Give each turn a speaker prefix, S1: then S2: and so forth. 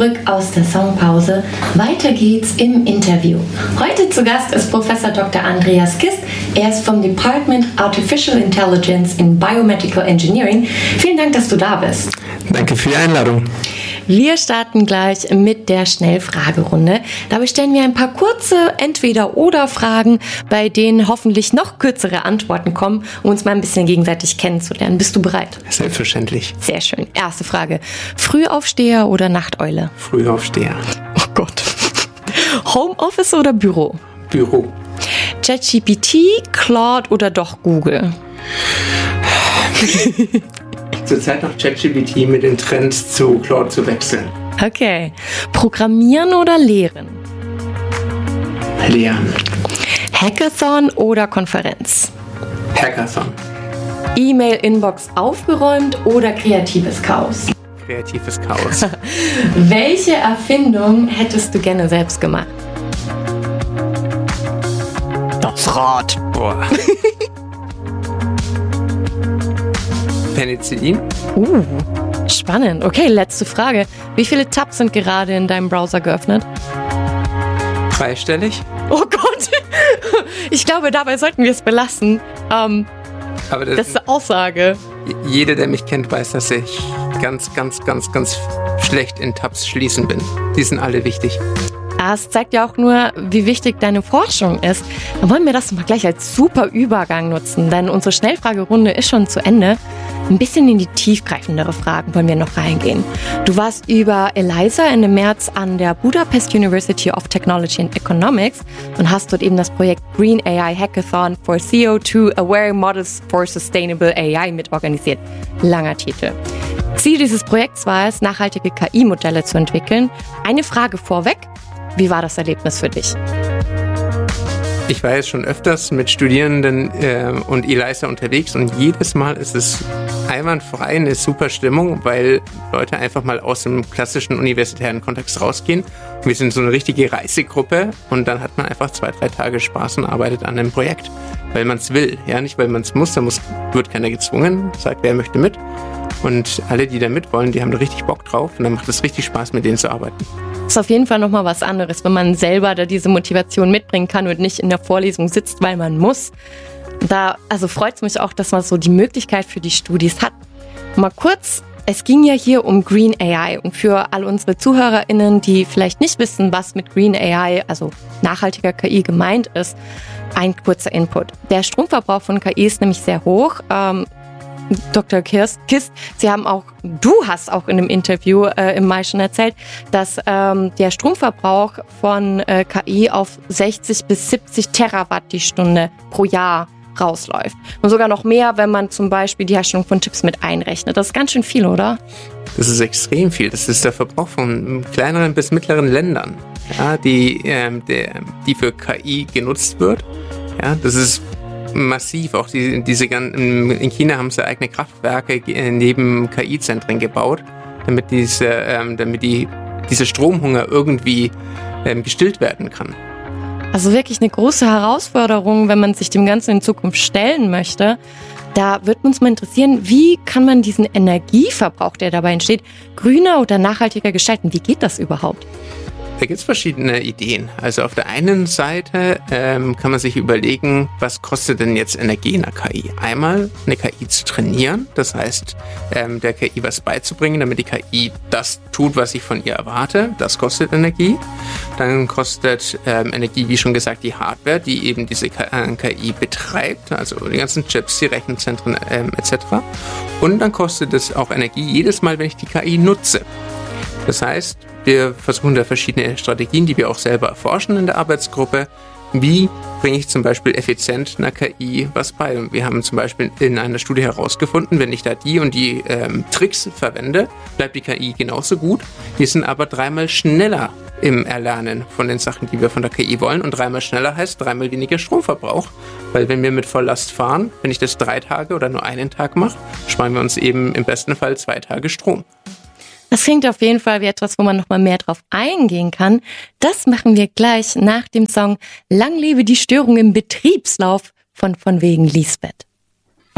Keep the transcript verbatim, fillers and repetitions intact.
S1: zurück aus der Songpause. Weiter geht's im Interview. Heute zu Gast ist Professor Doktor Andreas Kist. Er ist vom Department Artificial Intelligence in Biomedical Engineering. Vielen Dank, dass du da bist.
S2: Danke für die Einladung.
S1: Wir starten gleich mit der Schnellfragerunde. Dabei stellen wir ein paar kurze Entweder-oder-Fragen, bei denen hoffentlich noch kürzere Antworten kommen, um uns mal ein bisschen gegenseitig kennenzulernen. Bist du bereit?
S2: Selbstverständlich.
S1: Sehr schön. Erste Frage. Frühaufsteher oder Nachteule?
S2: Frühaufsteher.
S1: Oh Gott. Homeoffice oder Büro?
S2: Büro.
S1: ChatGPT, Claude oder doch Google?
S2: Zurzeit noch ChatGPT mit den Trends zu Claude zu wechseln.
S1: Okay. Programmieren oder lehren?
S2: Lehren.
S1: Hackathon oder Konferenz?
S2: Hackathon.
S1: E-Mail-Inbox aufgeräumt oder kreatives Chaos?
S2: Kreatives Chaos.
S1: Welche Erfindung hättest du gerne selbst gemacht?
S2: Das Rad. Boah. Penicillin.
S1: Uh, spannend. Okay, letzte Frage. Wie viele Tabs sind gerade in deinem Browser geöffnet?
S2: Dreistellig.
S1: Oh Gott. Ich glaube, dabei sollten wir es belassen. Ähm,
S2: Aber das,
S1: das ist eine Aussage.
S2: Jeder, der mich kennt, weiß, dass ich ganz, ganz, ganz, ganz schlecht in Tabs schließen bin. Die sind alle wichtig.
S1: Das zeigt ja auch nur, wie wichtig deine Forschung ist. Dann wollen wir das mal gleich als super Übergang nutzen, denn unsere Schnellfragerunde ist schon zu Ende. Ein bisschen in die tiefgreifendere Fragen wollen wir noch reingehen. Du warst über ELISA Ende März an der Budapest University of Technology and Economics und hast dort eben das Projekt Green A I Hackathon for C O two Aware Models for Sustainable A I mitorganisiert. Langer Titel. Ziel dieses Projekts war es, nachhaltige K I-Modelle zu entwickeln. Eine Frage vorweg. Wie war das Erlebnis für dich?
S2: Ich war jetzt schon öfters mit Studierenden äh, und ELISA unterwegs und jedes Mal ist es einwandfrei eine super Stimmung, weil Leute einfach mal aus dem klassischen universitären Kontext rausgehen. Wir sind so eine richtige Reisegruppe und dann hat man einfach zwei, drei Tage Spaß und arbeitet an einem Projekt, weil man es will, ja, nicht weil man es muss, da muss, wird keiner gezwungen, sagt, wer möchte mit. Und alle, die da mit wollen, die haben da richtig Bock drauf und dann macht es richtig Spaß, mit denen zu arbeiten.
S1: Das ist auf jeden Fall nochmal was anderes, wenn man selber da diese Motivation mitbringen kann und nicht in der Vorlesung sitzt, weil man muss. Da also freut es mich auch, dass man so die Möglichkeit für die Studis hat. Mal kurz, es ging ja hier um Green A I und für all unsere ZuhörerInnen, die vielleicht nicht wissen, was mit Green A I, also nachhaltiger K I, gemeint ist, ein kurzer Input. Der Stromverbrauch von K I ist nämlich sehr hoch. Ähm, Doktor Kist, Kist, Sie haben auch, du hast auch in einem Interview äh, im Mai schon erzählt, dass ähm, der Stromverbrauch von äh, K I auf sechzig bis siebzig Terawatt die Stunde pro Jahr rausläuft. Und sogar noch mehr, wenn man zum Beispiel die Herstellung von Chips mit einrechnet. Das ist ganz schön viel, oder?
S2: Das ist extrem viel. Das ist der Verbrauch von kleineren bis mittleren Ländern, ja, die, ähm, der, die für K I genutzt wird. Ja, das ist massiv. Auch die, diese in China haben sie eigene Kraftwerke neben K I-Zentren gebaut, damit diese, ähm, damit die, dieser Stromhunger irgendwie ähm, gestillt werden kann.
S1: Also wirklich eine große Herausforderung, wenn man sich dem Ganzen in Zukunft stellen möchte. Da würde uns mal interessieren, wie kann man diesen Energieverbrauch, der dabei entsteht, grüner oder nachhaltiger gestalten? Wie geht das überhaupt?
S2: Da gibt es verschiedene Ideen. Also auf der einen Seite ähm, kann man sich überlegen, was kostet denn jetzt Energie in einer K I? Einmal eine K I zu trainieren, das heißt, ähm, der K I was beizubringen, damit die K I das tut, was ich von ihr erwarte. Das kostet Energie. Dann kostet ähm, Energie, wie schon gesagt, die Hardware, die eben diese K I betreibt, also die ganzen Chips, die Rechenzentren ähm, et cetera. Und dann kostet es auch Energie jedes Mal, wenn ich die K I nutze. Das heißt, wir versuchen da verschiedene Strategien, die wir auch selber erforschen in der Arbeitsgruppe. Wie bringe ich zum Beispiel effizient einer K I was bei? Und wir haben zum Beispiel in einer Studie herausgefunden, wenn ich da die und die ähm, Tricks verwende, bleibt die K I genauso gut. Wir sind aber dreimal schneller im Erlernen von den Sachen, die wir von der K I wollen. Und dreimal schneller heißt dreimal weniger Stromverbrauch. Weil wenn wir mit Volllast fahren, wenn ich das drei Tage oder nur einen Tag mache, sparen wir uns eben im besten Fall zwei Tage Strom.
S1: Das klingt auf jeden Fall wie etwas, wo man noch mal mehr drauf eingehen kann. Das machen wir gleich nach dem Song Lang lebe die Störung im Betriebslauf von von wegen Lisbeth.